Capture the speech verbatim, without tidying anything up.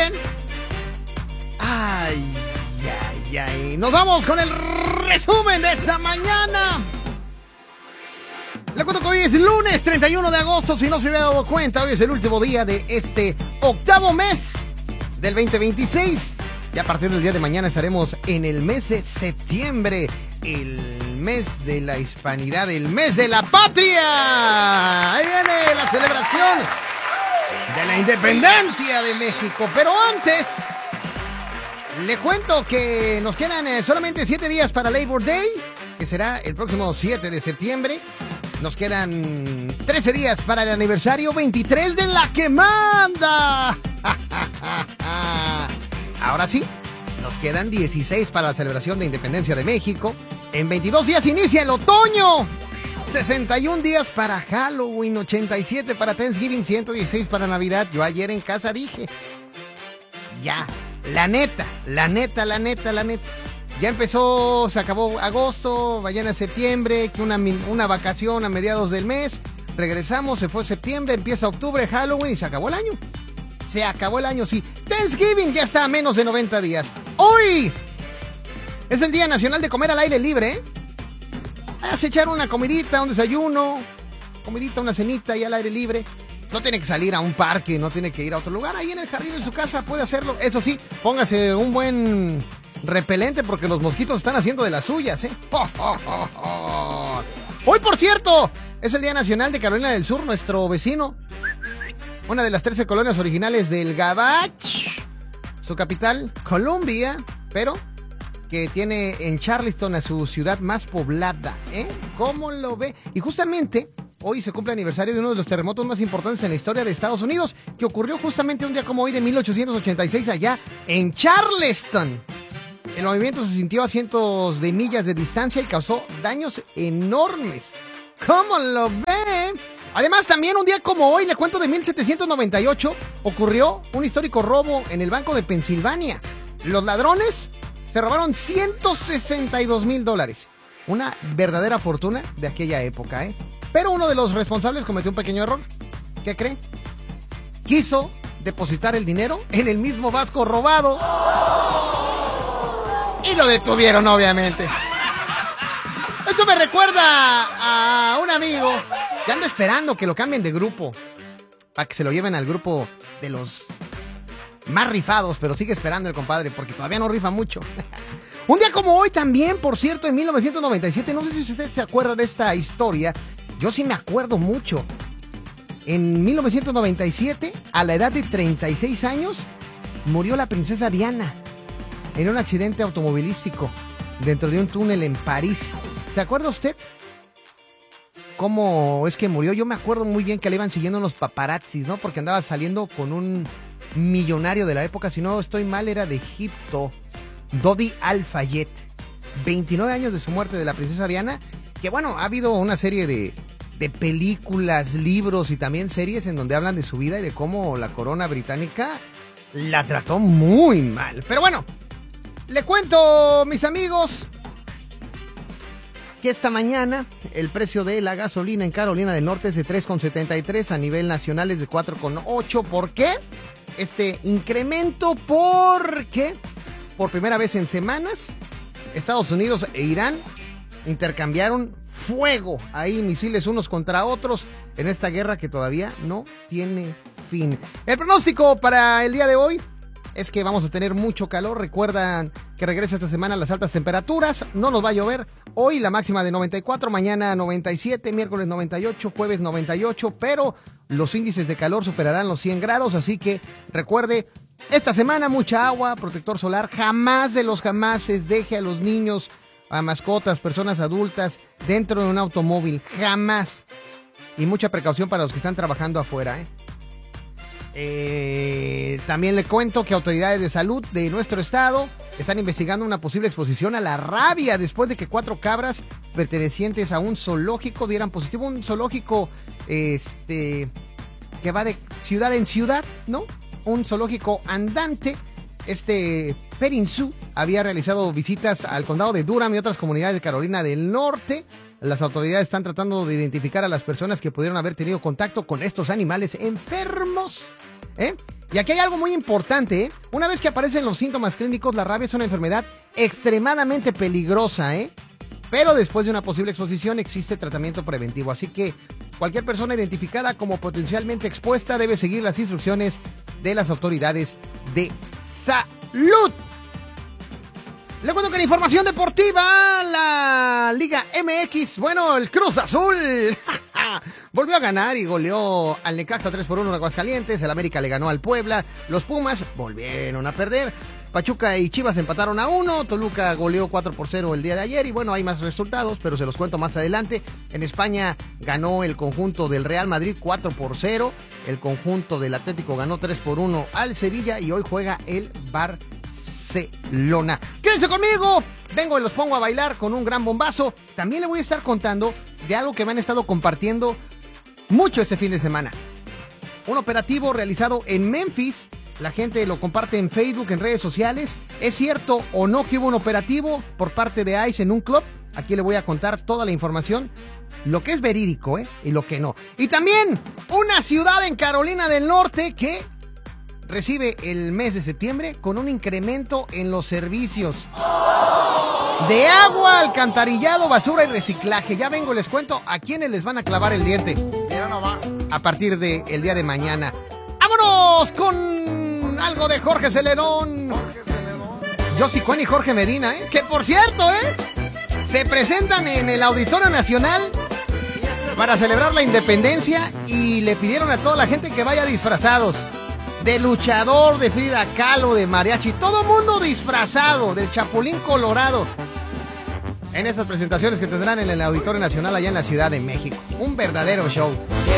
bien. Ay, ay, ay. Nos vamos con el resumen de esta mañana. Le cuento que hoy es lunes treinta y uno de agosto. Si no se había dado cuenta, hoy es el último día de este octavo mes del veinte veintiséis. Y a partir del día de mañana estaremos en el mes de septiembre. El mes de la hispanidad, el mes de la patria. Ahí viene la celebración de la independencia de México. Pero antes, le cuento que nos quedan eh, solamente siete días para Labor Day, que será el próximo siete de septiembre. Nos quedan trece días para el aniversario veintitrés de La Que Manda. Ahora sí, nos quedan dieciséis para la celebración de independencia de México. En veintidós días inicia el otoño. sesenta y un días para Halloween, ochenta y siete para Thanksgiving, ciento dieciséis para Navidad. Yo ayer en casa dije, ya, la neta, la neta, la neta, la neta. Ya empezó, se acabó agosto, vayan a septiembre, que una, una vacación a mediados del mes. Regresamos, se fue septiembre, empieza octubre, Halloween y se acabó el año. Se acabó el año, sí. Thanksgiving ya está a menos de noventa días. Hoy es el Día Nacional de Comer al Aire Libre, ¿eh? Vas a echar una comidita, un desayuno, comidita, una cenita y al aire libre. No tiene que salir a un parque, no tiene que ir a otro lugar. Ahí en el jardín de su casa puede hacerlo. Eso sí, póngase un buen repelente porque los mosquitos están haciendo de las suyas, ¿eh? ¡Oh, oh, oh, oh! Hoy, por cierto, es el Día Nacional de Carolina del Sur, nuestro vecino. Una de las trece colonias originales del Gabacho. Su capital, Columbia, pero que tiene en Charleston a su ciudad más poblada, ¿eh? ¿Cómo lo ve? Y justamente hoy se cumple el aniversario de uno de los terremotos más importantes en la historia de Estados Unidos, que ocurrió justamente un día como hoy de mil ochocientos ochenta y seis allá en Charleston. El movimiento se sintió a cientos de millas de distancia y causó daños enormes. ¿Cómo lo ve? Además, también un día como hoy, le cuento, de mil setecientos noventa y ocho, ocurrió un histórico robo en el Banco de Pensilvania. Los ladrones se robaron ciento sesenta y dos mil dólares. Una verdadera fortuna de aquella época, ¿eh? Pero uno de los responsables cometió un pequeño error. ¿Qué cree? Quiso depositar el dinero en el mismo vasco robado. Y lo detuvieron, obviamente. Eso me recuerda a un amigo que anda esperando que lo cambien de grupo, para que se lo lleven al grupo de los más rifados, pero sigue esperando el compadre, porque todavía no rifa mucho. Un día como hoy también, por cierto, en mil novecientos noventa y siete, no sé si usted se acuerda de esta historia, yo sí me acuerdo mucho. En mil novecientos noventa y siete, a la edad de treinta y seis años, murió la princesa Diana en un accidente automovilístico dentro de un túnel en París. ¿Se acuerda usted cómo es que murió? Yo me acuerdo muy bien que le iban siguiendo unos paparazzis, ¿no? Porque andaba saliendo con un millonario de la época, si no estoy mal, era de Egipto, Dodi Al-Fayed. veintinueve años de su muerte de la princesa Diana, que bueno, ha habido una serie de, de películas, libros y también series en donde hablan de su vida y de cómo la corona británica la trató muy mal. Pero bueno, le cuento, mis amigos, que esta mañana el precio de la gasolina en Carolina del Norte es de tres con setenta y tres, a nivel nacional es de cuatro con ocho. ¿Por qué? Este incremento porque por primera vez en semanas Estados Unidos e Irán intercambiaron fuego, ahí misiles unos contra otros en esta guerra que todavía no tiene fin. El pronóstico para el día de hoy es que vamos a tener mucho calor. Recuerdan que regresa esta semana las altas temperaturas, no nos va a llover. Hoy la máxima de noventa y cuatro, mañana noventa y siete, miércoles noventa y ocho, jueves noventa y ocho, pero los índices de calor superarán los cien grados, así que recuerde, esta semana mucha agua, protector solar, jamás de los jamases deje a los niños, a mascotas, personas adultas dentro de un automóvil, jamás. Y mucha precaución para los que están trabajando afuera, ¿eh? Eh, también le cuento que autoridades de salud de nuestro estado están investigando una posible exposición a la rabia después de que cuatro cabras pertenecientes a un zoológico dieran positivo. Un zoológico este, que va de ciudad en ciudad, ¿no? Un zoológico andante. Este Petting Zoo había realizado visitas al condado de Durham y otras comunidades de Carolina del Norte. Las autoridades están tratando de identificar a las personas que pudieron haber tenido contacto con estos animales enfermos, ¿eh? Y aquí hay algo muy importante, ¿eh? Una vez que aparecen los síntomas clínicos, la rabia es una enfermedad extremadamente peligrosa, ¿eh? Pero después de una posible exposición existe tratamiento preventivo, así que cualquier persona identificada como potencialmente expuesta debe seguir las instrucciones de las autoridades de salud. Le cuento que la información deportiva, la Liga M X, bueno, el Cruz Azul volvió a ganar y goleó al Necaxa tres por uno en Aguascalientes, el América le ganó al Puebla, los Pumas volvieron a perder, Pachuca y Chivas empataron a uno, Toluca goleó cuatro por cero el día de ayer y bueno, hay más resultados, pero se los cuento más adelante. En España ganó el conjunto del Real Madrid cuatro por cero, el conjunto del Atlético ganó tres por uno al Sevilla y hoy juega el Barcelona. Barcelona. Quédense conmigo, vengo y los pongo a bailar con un gran bombazo. También le voy a estar contando de algo que me han estado compartiendo mucho este fin de semana. Un operativo realizado en Memphis, la gente lo comparte en Facebook, en redes sociales. ¿Es cierto o no que hubo un operativo por parte de ICE en un club? Aquí le voy a contar toda la información, lo que es verídico, ¿eh? Y lo que no. Y también una ciudad en Carolina del Norte que recibe el mes de septiembre con un incremento en los servicios de agua, alcantarillado, basura y reciclaje. Ya vengo, les cuento a quiénes les van a clavar el diente a partir del día de mañana. ¡Vámonos con algo de Jorge Celerón! Yossi Cuen y Jorge Medina, ¿eh? Que por cierto, ¿eh? Se presentan en el Auditorio Nacional para celebrar la independencia y le pidieron a toda la gente que vaya disfrazados. De luchador, de Frida Kahlo, de mariachi, todo mundo disfrazado, del Chapulín Colorado. En estas presentaciones que tendrán en el Auditorio Nacional allá en la Ciudad de México. Un verdadero show.